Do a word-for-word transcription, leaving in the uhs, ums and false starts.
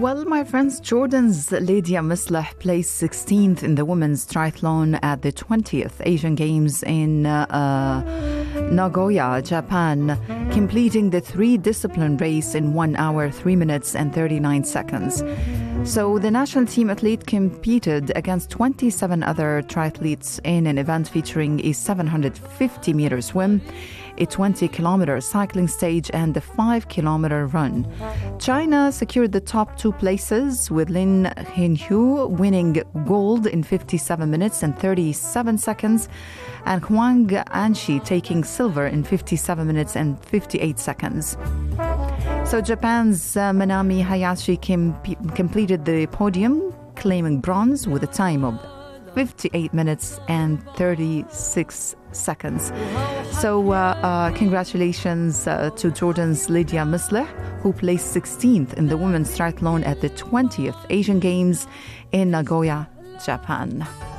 Well, my friends, Jordan's Lydia Misleh placed sixteenth in the women's triathlon at the twentieth Asian Games in uh, uh, Nagoya, Japan, completing the three-discipline race in one hour, three minutes and thirty-nine seconds. So the national team athlete competed against twenty-seven other triathletes in an event featuring a seven hundred fifty meter swim, a twenty kilometer cycling stage and a five kilometer run. China secured the top two places, with Lin Henghu winning gold in fifty-seven minutes and thirty-seven seconds and Huang Anshi taking silver in fifty-seven minutes and fifty-eight seconds. So Japan's uh, Manami Hayashi com- completed the podium, claiming bronze with a time of fifty-eight minutes and thirty-six seconds. So uh, uh, congratulations uh, to Jordan's Lydia Misleh, who placed sixteenth in the women's triathlon at the twentieth Asian Games in Nagoya, Japan.